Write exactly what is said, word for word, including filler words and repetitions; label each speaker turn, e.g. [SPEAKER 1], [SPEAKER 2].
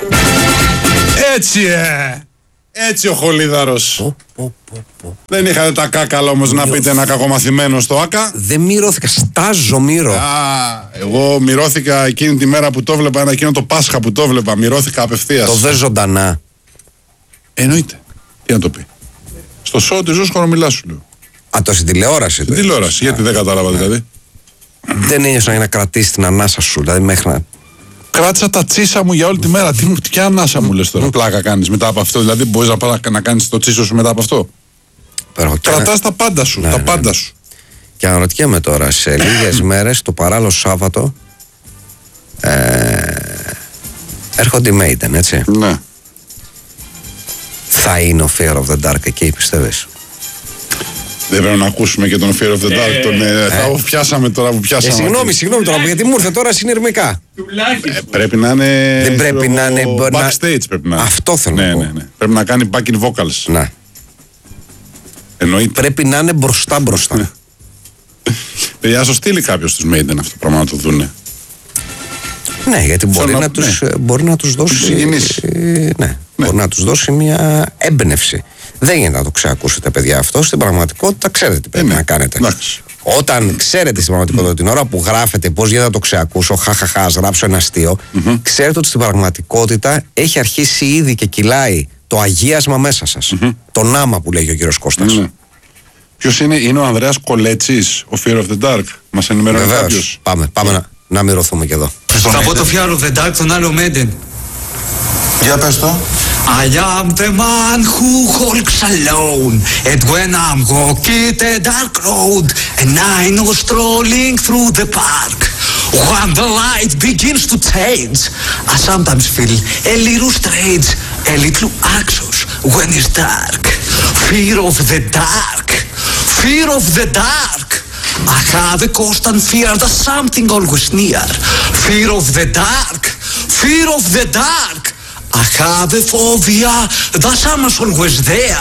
[SPEAKER 1] Έτσι, ε! Έτσι ο Χολίδαρος.
[SPEAKER 2] Πω, πω, πω, πω.
[SPEAKER 1] Δεν είχατε τα κάκαλα όμως να πείτε ένα κακομαθημένο στο ΆΚΑ.
[SPEAKER 2] Δεν μυρώθηκα, στάζω μύρο.
[SPEAKER 1] Α, εγώ μυρώθηκα εκείνη τη μέρα που το βλέπα, ένα εκείνο το Πάσχα που το βλέπα, μυρώθηκα απευθείας.
[SPEAKER 2] Το δε ζωντανά.
[SPEAKER 1] Εννοείται. Τι να το πει. Στο σοου της Ζούσκορο μιλά σου λέω.
[SPEAKER 2] Α, το στην τηλεόραση.
[SPEAKER 1] Στην τηλεόραση, γιατί δεν κατάλαβα δηλαδή.
[SPEAKER 2] Δεν ένιωσα για να κρατήσει την ανάσα σου, δηλαδή μέχρι να.
[SPEAKER 1] Κράτησα τα τσίσα μου για όλη τη μέρα. Τι, τι ανάσα μου λες τώρα. Πλάκα κάνεις μετά από αυτό. Δηλαδή μπορείς να, να, να κάνεις το τσίσο σου μετά από αυτό. Κρατάς τα πάντα σου.
[SPEAKER 2] Ναι,
[SPEAKER 1] τα
[SPEAKER 2] ναι,
[SPEAKER 1] πάντα
[SPEAKER 2] ναι.
[SPEAKER 1] σου.
[SPEAKER 2] Και αναρωτιέμαι τώρα, σε λίγες μέρες, το παράλληλο Σάββατο, ε, έρχονται οι Maiden, έτσι.
[SPEAKER 1] Ναι.
[SPEAKER 2] Θα είναι ο Fear of the Dark εκεί, πιστεύεις?
[SPEAKER 1] Δεν πρέπει να ακούσουμε και τον Fear of the Dark. Τον, ε, θα ε. πιάσαμε τώρα που πιάσαμε.
[SPEAKER 2] Ε, συγγνώμη, συγγνώμη τώρα, γιατί μου ήρθε τώρα συνειρμικά.
[SPEAKER 1] Ε, πρέπει να είναι.
[SPEAKER 2] Δεν πρέπει να είναι.
[SPEAKER 1] Backstage πρέπει να είναι.
[SPEAKER 2] Αυτό θέλω
[SPEAKER 1] ναι,
[SPEAKER 2] να πω.
[SPEAKER 1] Ναι, ναι. Πρέπει να κάνει backing vocals.
[SPEAKER 2] Ναι.
[SPEAKER 1] Εννοείται.
[SPEAKER 2] Πρέπει να είναι μπροστά μπροστά.
[SPEAKER 1] Παιδιά, ας το στείλει κάποιος τους Maiden αυτό το πράγμα να το δούνε.
[SPEAKER 2] Ναι, γιατί μπορεί
[SPEAKER 1] να,
[SPEAKER 2] να, τους,
[SPEAKER 1] ναι.
[SPEAKER 2] μπορεί να τους δώσει. Ναι, ναι, μπορεί να τους δώσει μια έμπνευση. Δεν γίνεται να το ξεακούσετε, παιδιά, αυτό. Στην πραγματικότητα ξέρετε τι πρέπει ε, ναι. να κάνετε.
[SPEAKER 1] Εντάξει.
[SPEAKER 2] Όταν ξέρετε στην πραγματικότητα την ώρα που γράφετε πώς γίνεται να το ξεακούσω, χαχαχά, γράψω ένα αστείο, mm-hmm. ξέρετε ότι στην πραγματικότητα έχει αρχίσει ήδη και κυλάει το αγίασμα μέσα σας. Mm-hmm. Το νάμα που λέγει ο κύριος Κώστας. Mm-hmm.
[SPEAKER 1] Ποιος είναι, είναι ο Ανδρέας Κολέτσης, ο Fear of the Dark. Μας ενημερώνει κάποιος.
[SPEAKER 2] Πάμε, πάμε yeah. να, να μυρωθούμε και εδώ.
[SPEAKER 3] Θα πω το Fear of the Dark, τον άλλο Maiden.
[SPEAKER 1] Για πες το.
[SPEAKER 3] I am the man who hulks alone, and when I'm walking a dark road, and I know strolling through the park, when the light begins to change, I sometimes feel a little strange, a little anxious when it's dark. Fear of the dark, fear of the dark. I have a constant fear that something always near. Fear of the dark, fear of the dark. I have a phobia that someone's always there.